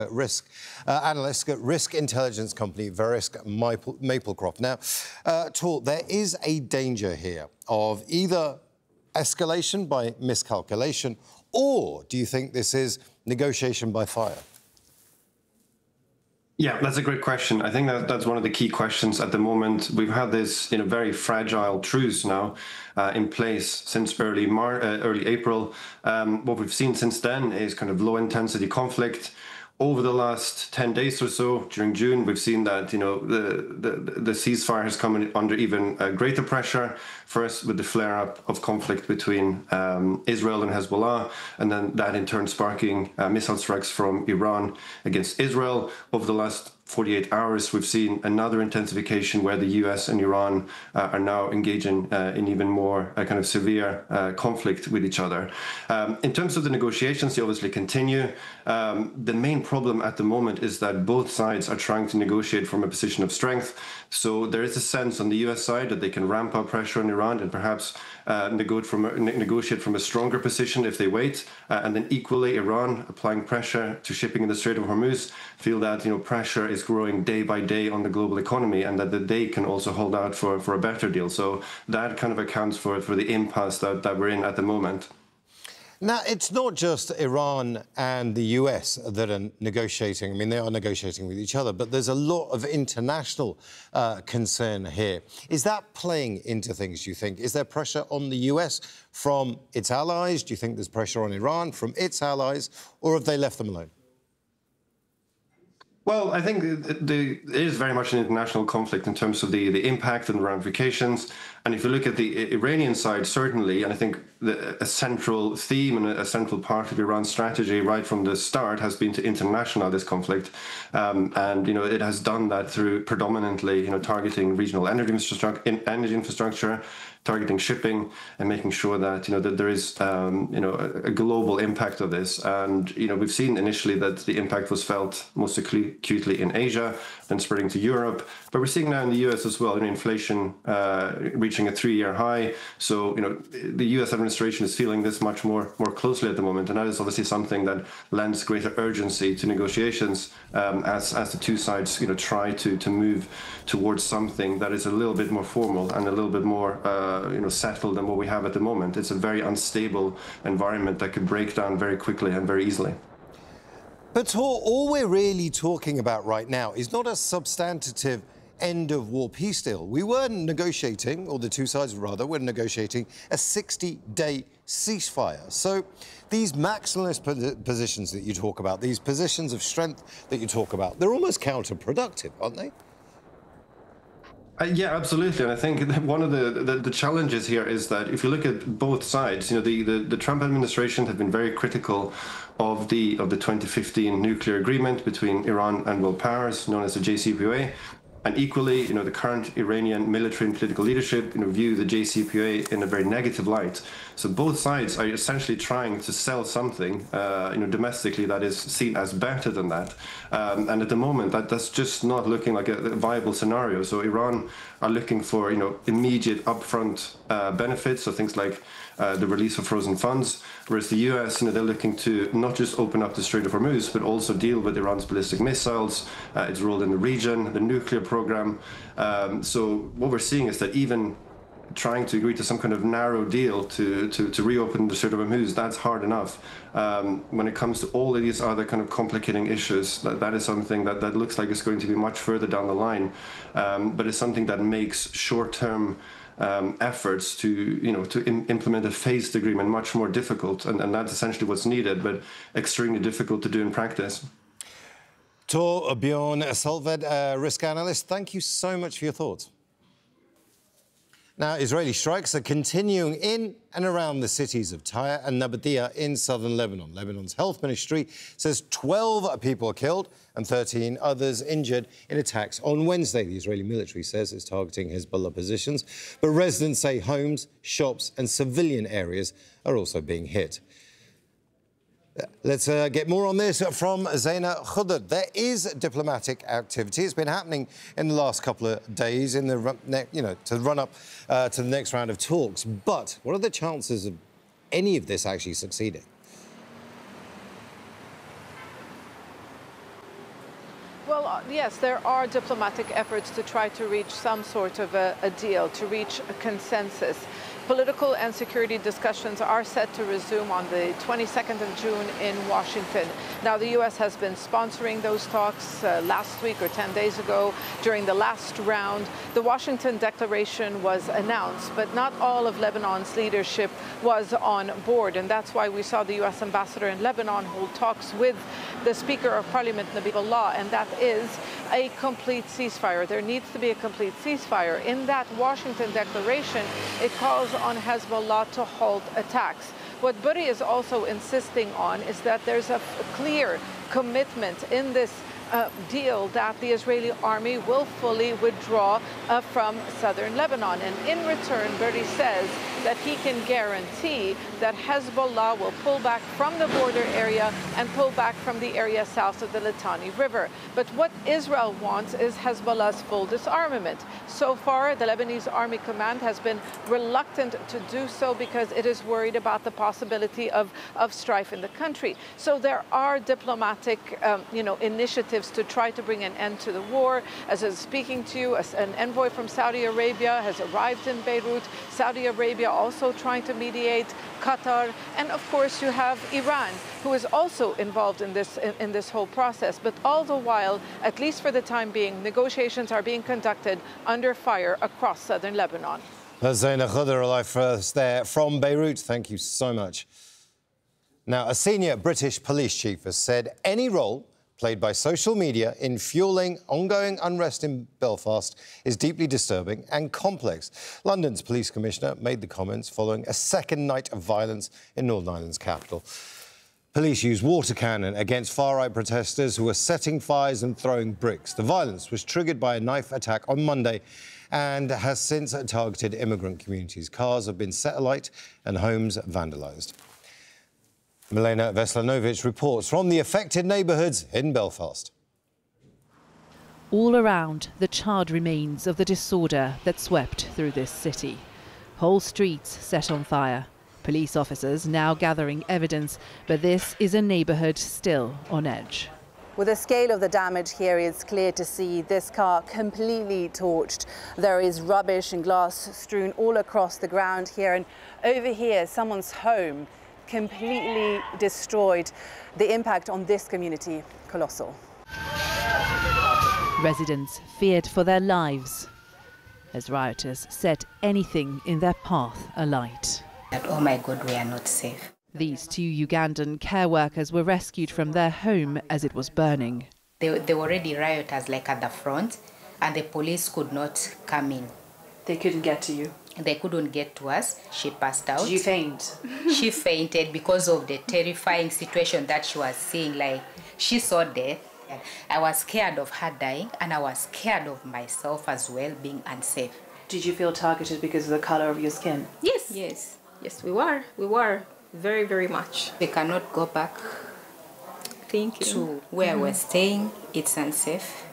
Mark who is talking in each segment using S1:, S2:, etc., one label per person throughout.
S1: Risk analyst at risk intelligence company Verisk Maplecroft. Now, Tor, there is a danger here of either escalation by miscalculation, or do you think this is negotiation by fire?
S2: Yeah, that's a great question. I think that's one of the key questions at the moment. We've had this, very fragile truce now in place since early April. What we've seen since then is kind of low-intensity conflict. Over the last 10 days or so, during June, we've seen that the ceasefire has come under even greater pressure. First, with the flare-up of conflict between Israel and Hezbollah, and then that in turn sparking missile strikes from Iran against Israel. Over the last 48 hours, we've seen another intensification where the US and Iran are now engaging in even more kind of severe conflict with each other. In terms of the negotiations, they obviously continue. The main problem at the moment is that both sides are trying to negotiate from a position of strength. So there is a sense on the US side that they can ramp up pressure on Iran and perhaps negotiate from a stronger position if they wait. And then equally, Iran, applying pressure to shipping in the Strait of Hormuz, feel that pressure is growing day by day on the global economy, and that they can also hold out for a better deal. So that kind of accounts for the impasse that we're in at the moment.
S1: Now, it's not just Iran and the US that are negotiating. I mean, they are negotiating with each other, but there's a lot of international concern here. Is that playing into things, do you think? Is there pressure on the US from its allies? Do you think there's pressure on Iran from its allies, or have they left them alone?
S2: Well, I think it is very much an international conflict in terms of the impact and ramifications. And if you look at the Iranian side, certainly, and I think a central theme and a central part of Iran's strategy right from the start has been to internationalize this conflict. And, it has done that through predominantly, targeting regional energy infrastructure, targeting shipping, and making sure that that there is a global impact of this. And we've seen initially that the impact was felt most acutely in Asia, then spreading to Europe. But we're seeing now in the US as well, inflation reaching a 3-year high. So the US administration is feeling this much more closely at the moment, and that is obviously something that lends greater urgency to negotiations as the two sides try to move towards something that is a little bit more formal and a little bit more settled than what we have at the moment. It's a very unstable environment that could break down very quickly and very easily.
S1: But all we're really talking about right now is not a substantive end of war peace deal. We were negotiating, or the two sides rather, were negotiating a 60-day ceasefire. So these maximalist positions that you talk about, these positions of strength that you talk about, they're almost counterproductive, aren't they?
S2: Yeah, absolutely. And I think one of the challenges here is that if you look at both sides, the Trump administration have been very critical of the 2015 nuclear agreement between Iran and world powers, known as the JCPOA. And equally, the current Iranian military and political leadership, view the JCPOA in a very negative light. So both sides are essentially trying to sell something, domestically that is seen as better than that. And at the moment, that's just not looking like a viable scenario. So Iran are looking for, immediate upfront benefits, so things like the release of frozen funds, whereas the US, they're looking to not just open up the Strait of Hormuz, but also deal with Iran's ballistic missiles, its role in the region, the nuclear program. So what we're seeing is that even trying to agree to some kind of narrow deal to reopen the Strait of Hormuz, that's hard enough. When it comes to all of these other kind of complicating issues, that is something that looks like it's going to be much further down the line, but it's something that makes short-term efforts to implement a phased agreement much more difficult, and that's essentially what's needed, but extremely difficult to do in practice.
S1: Tor Bjorn Solveig, risk analyst, thank you so much for your thoughts. Now, Israeli strikes are continuing in and around the cities of Tyre and Nabatea in southern Lebanon. Lebanon's health ministry says 12 people are killed and 13 others injured in attacks on Wednesday. The Israeli military says it's targeting Hezbollah positions, but residents say homes, shops and civilian areas are also being hit. Let's get more on this from Zaina Khudad. There is diplomatic activity. It's been happening in the last couple of days in the to run up to the next round of talks. But what are the chances of any of this actually succeeding?
S3: Well, yes, there are diplomatic efforts to try to reach some sort of a deal, to reach a consensus. Political and security discussions are set to resume on the 22nd of June in Washington. Now, the U.S. has been sponsoring those talks last week or 10 days ago during the last round. The Washington Declaration was announced, but not all of Lebanon's leadership was on board. And that's why we saw the U.S. ambassador in Lebanon hold talks with the Speaker of Parliament, Nabih, and that is a complete ceasefire. There needs to be a complete ceasefire. In that Washington Declaration, it calls on Hezbollah to halt attacks. What Burri is also insisting on is that there's a clear commitment in this deal that the Israeli army will fully withdraw from southern Lebanon. And in return, Burri says that he can guarantee that Hezbollah will pull back from the border area and pull back from the area south of the Litani River. But what Israel wants is Hezbollah's full disarmament. So far, the Lebanese Army Command has been reluctant to do so because it is worried about the possibility of strife in the country. So there are diplomatic initiatives to try to bring an end to the war. As I was speaking to you, an envoy from Saudi Arabia has arrived in Beirut. Saudi Arabia also trying to mediate, Qatar, and of course you have Iran, who is also involved in this whole process. But all the while, at least for the time being, negotiations are being conducted under fire across southern Lebanon.
S1: Zaina Khudr alive for us there from Beirut. Thank you so much. Now, a senior British police chief has said any role played by social media in fuelling ongoing unrest in Belfast is deeply disturbing and complex. London's police commissioner made the comments following a second night of violence in Northern Ireland's capital. Police used water cannon against far-right protesters who were setting fires and throwing bricks. The violence was triggered by a knife attack on Monday and has since targeted immigrant communities. Cars have been set alight and homes vandalised. Milena Veselinovic reports from the affected neighbourhoods in Belfast.
S4: All around, the charred remains of the disorder that swept through this city. Whole streets set on fire. Police officers now gathering evidence, but this is a neighbourhood still on edge.
S5: With the scale of the damage here, it's clear to see this car completely torched. There is rubbish and glass strewn all across the ground here, and over here, someone's home completely destroyed. The impact on this community, colossal.
S4: Residents feared for their lives as rioters set anything in their path alight.
S6: Oh my God, we are not safe.
S4: These two Ugandan care workers were rescued from their home as it was burning.
S6: There were already rioters like at the front, and the police could not come in.
S5: They couldn't get to you?
S6: They couldn't get to us. She passed out.
S5: Did you faint?
S6: She fainted because of the terrifying situation that she was seeing. Like, she saw death. I was scared of her dying, and I was scared of myself as well, being unsafe.
S5: Did you feel targeted because of the color of your skin?
S7: Yes, yes, yes, we were. We were very, very much.
S6: We cannot go back to where we're staying. It's unsafe.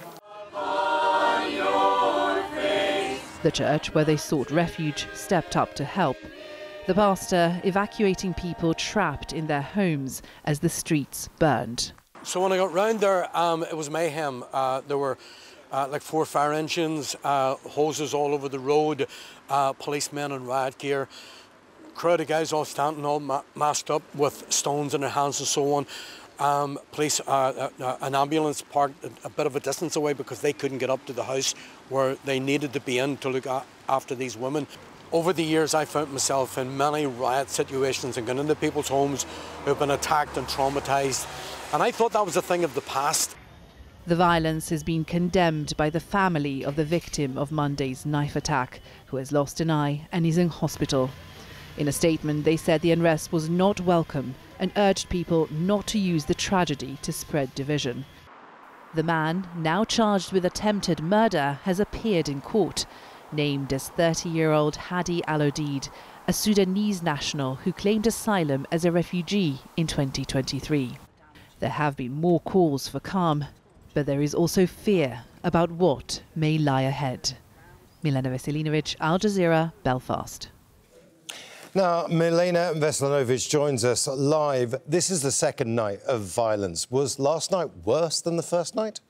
S4: The church where they sought refuge stepped up to help. The pastor evacuating people trapped in their homes as the streets burned.
S8: So when I got round there, it was mayhem. There were like 4 fire engines, hoses all over the road, policemen in riot gear, crowd of guys all standing all masked up with stones in their hands and so on. Police, an ambulance parked a bit of a distance away because they couldn't get up to the house where they needed to be in to look after these women. Over the years, I found myself in many riot situations and gone into people's homes who've been attacked and traumatised, and I thought that was a thing of the past.
S4: The violence has been condemned by the family of the victim of Monday's knife attack, who has lost an eye and is in hospital. In a statement, they said the unrest was not welcome and urged people not to use the tragedy to spread division. The man, now charged with attempted murder, has appeared in court, named as 30-year-old Hadi Al-Odid, a Sudanese national who claimed asylum as a refugee in 2023. There have been more calls for calm, but there is also fear about what may lie ahead. Milena Veselinovic, Al Jazeera, Belfast.
S1: Now, Milena Veselinovic joins us live. This is the second night of violence. Was last night worse than the first night?